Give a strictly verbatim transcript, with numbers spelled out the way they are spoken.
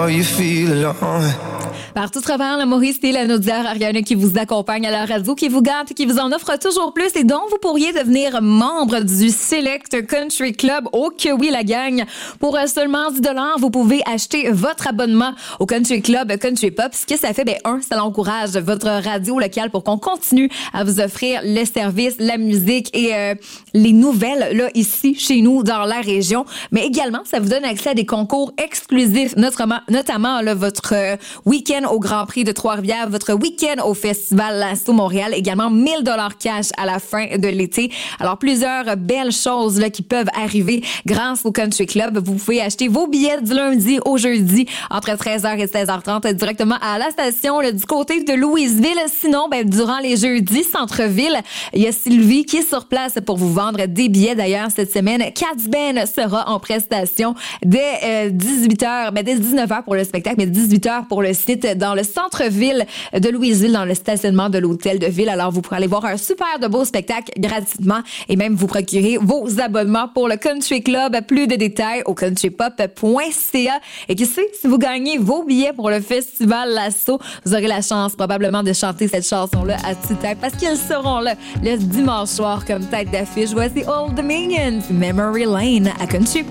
You feel alone. Partout à travers le Maurice et la Naudière, Ariane qui vous accompagne à la radio, qui vous gâte, qui vous en offre toujours plus et dont vous pourriez devenir membre du Select Country Club. Oh que oui, la gang! Pour seulement dix dollars, vous pouvez acheter votre abonnement au Country Club Country Pop. Ce que ça fait, ben un, ça encourage votre radio locale pour qu'on continue à vous offrir les services, la musique et euh, les nouvelles là ici, chez nous, dans la région. Mais également, ça vous donne accès à des concours exclusifs, notamment, notamment là, votre euh, week-end au Grand Prix de Trois-Rivières, votre week-end au Festival Lasso Montréal, également mille dollars cash à la fin de l'été. Alors, plusieurs belles choses là qui peuvent arriver grâce au Country Club. Vous pouvez acheter vos billets du lundi au jeudi entre treize heures et seize heures trente directement à la station là, du côté de Louisville. Sinon, ben, durant les jeudis, centre-ville, il y a Sylvie qui est sur place pour vous vendre des billets. D'ailleurs, cette semaine, Cats Ben sera en prestation dès euh, dix-huit heures, ben, dès dix-neuf heures pour le spectacle, mais dix-huit heures pour le site dans le centre-ville de Louisville, dans le stationnement de l'hôtel de ville. Alors, vous pourrez aller voir un super de beau spectacle gratuitement et même vous procurer vos abonnements pour le Country Club. Plus de détails au country pop point c a. Et qui sait, si vous gagnez vos billets pour le Festival Lasso, vous aurez la chance probablement de chanter cette chanson-là à tue-tête parce qu'ils seront là le dimanche soir comme tête d'affiche. Voici Old Dominion, Memory Lane à Country Pop.